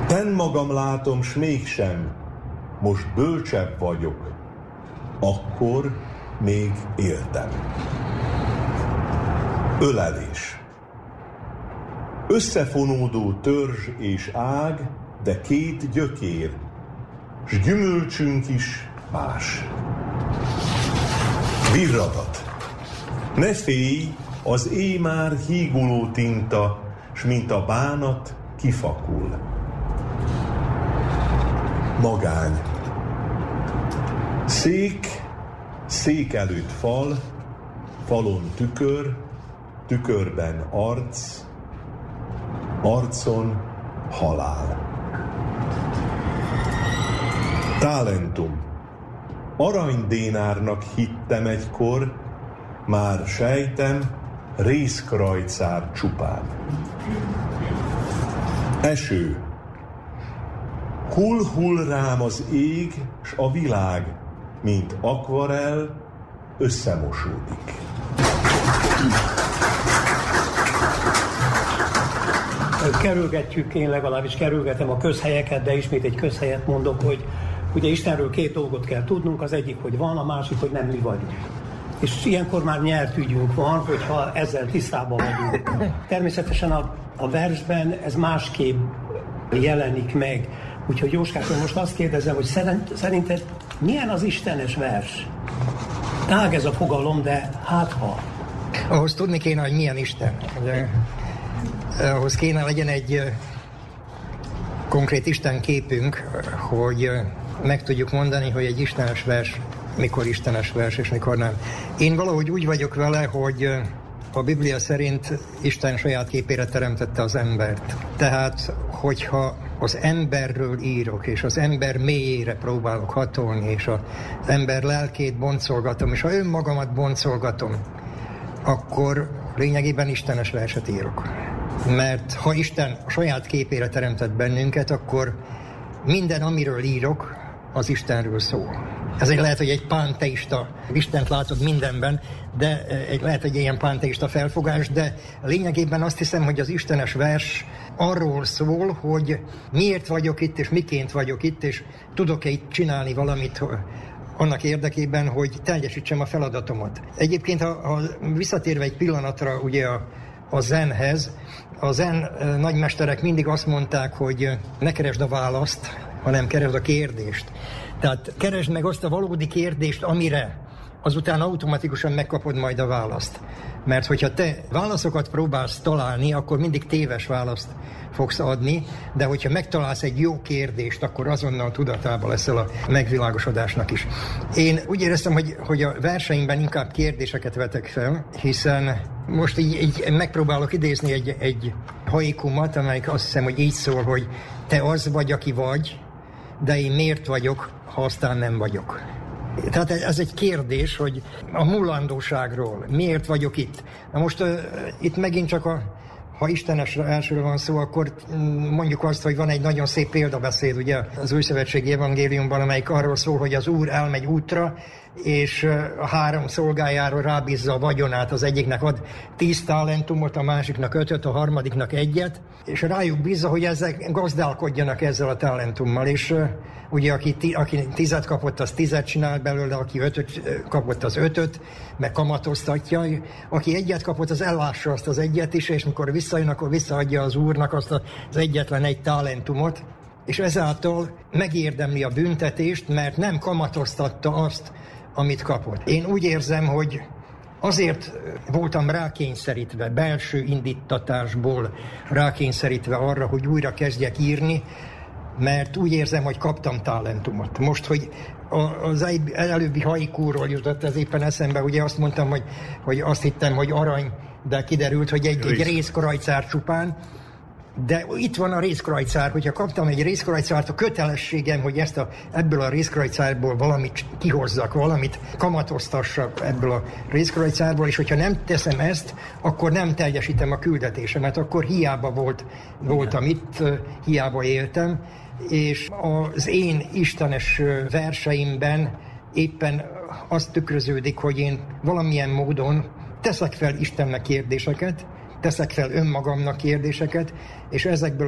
Benn magam látom, s mégsem, most bölcsebb vagyok, akkor még éltem. Ölelés. Összefonódó törzs és ág, de két gyökér, s gyümölcsünk is más. Virradat. Ne félj, az éj már híguló tinta, s mint a bánat kifakul. Magány. Szék előtt fal, falon tükör, tükörben arc, arcon halál. Talentum. Aranydénárnak hittem egykor, már sejtem, rézkrajcár csupán. Eső. Hull rám az ég, s a világ, mint akvarell, összemosódik. Kerülgetjük, én legalábbis kerülgetem a közhelyeket, de ismét egy közhelyet mondok, hogy ugye Istenről két dolgot kell tudnunk, az egyik, hogy van, a másik, hogy nem mi vagyunk. És ilyenkor már nyert ügyünk van, hogyha ezzel tisztában vagyunk. Természetesen a versben ez másképp jelenik meg. Úgyhogy Jóskától most azt kérdezem, hogy szerinted milyen az istenes vers? Tág ez a fogalom, de hát ha. Ahhoz tudni kéne, hogy milyen Isten. Ahhoz kéne legyen egy konkrét Isten képünk, hogy meg tudjuk mondani, hogy egy istenes vers mikor istenes vers és mikor nem. Én valahogy úgy vagyok vele, hogy a Biblia szerint Isten saját képére teremtette az embert. Tehát, hogyha az emberről írok, és az ember mélyére próbálok hatolni, és az ember lelkét boncolgatom, és ha önmagamat boncolgatom, akkor lényegében istenes verset írok. Mert ha Isten a saját képére teremtett bennünket, akkor minden, amiről írok, az Istenről szól. Ez lehet, hogy egy pánteista, Istent látod mindenben, de lehet egy ilyen pánteista felfogás, de lényegében azt hiszem, hogy az istenes vers arról szól, hogy miért vagyok itt, és miként vagyok itt, és tudok-e itt csinálni valamit annak érdekében, hogy teljesítsem a feladatomat. Egyébként, ha visszatérve egy pillanatra ugye a zenhez, a zen nagymesterek mindig azt mondták, hogy ne keresd a választ, hanem keresd a kérdést. Tehát keresd meg azt a valódi kérdést, amire azután automatikusan megkapod majd a választ. Mert hogyha te válaszokat próbálsz találni, akkor mindig téves választ fogsz adni, de hogyha megtalálsz egy jó kérdést, akkor azonnal tudatában leszel a megvilágosodásnak is. Én úgy éreztem, hogy a verseimben inkább kérdéseket vetek fel, hiszen most így megpróbálok idézni egy haikumot, amelyik azt hiszem, hogy így szól, hogy te az vagy, aki vagy, de én miért vagyok, ha aztán nem vagyok. Tehát ez egy kérdés, hogy a mullandóságról, miért vagyok itt. Na most itt megint csak ha istenes versről van szó, akkor mondjuk azt, hogy van egy nagyon szép példabeszéd ugye az Újszövetségi Evangéliumban, amelyik arról szól, hogy az Úr elmegy útra, és a 3 szolgájáról rábízza a vagyonát, az egyiknek ad 10 talentumot, a másiknak 5-öt, a harmadiknak 1-et, és rájuk bízza, hogy ezek gazdálkodjanak ezzel a talentummal, és ugye aki 10-et kapott, az 10-et csinál belőle, aki 5-öt kapott, az 5-öt, meg kamatoztatja, aki 1-et kapott, az ellássa azt az 1-et is, és mikor visszajön, akkor visszaadja az Úrnak azt az egyetlen egy talentumot, és ezáltal megérdemli a büntetést, mert nem kamatoztatta azt, amit kapott. Én úgy érzem, hogy azért voltam rákényszerítve, belső indítatásból rákényszerítve arra, hogy újra kezdjek írni, mert úgy érzem, hogy kaptam talentumot. Most, hogy az előbbi haikúról jutott ez éppen eszembe, ugye azt mondtam, hogy azt hittem, hogy arany, de kiderült, hogy egy rézkrajcár csupán, de itt van a rézkrajcár, hogyha kaptam egy rézkrajcárt, a kötelességem, hogy ebből a rézkrajcárból valamit kihozzak, valamit kamatoztassak ebből a rézkrajcárból, és hogyha nem teszem ezt, akkor nem teljesítem a küldetésemet, akkor hiába voltam itt, hiába éltem, és az én istenes verseimben éppen azt tükröződik, hogy én valamilyen módon teszek fel Istennek kérdéseket, teszek fel önmagamnak kérdéseket, és ezekből